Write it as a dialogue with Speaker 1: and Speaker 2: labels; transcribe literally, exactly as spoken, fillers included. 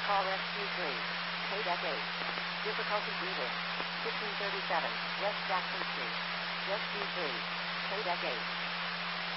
Speaker 1: Call Rescue three. K-Deck eight. Difficulty breathing. fifteen thirty-seven, West Jackson Street. Rescue three. K-Deck eight.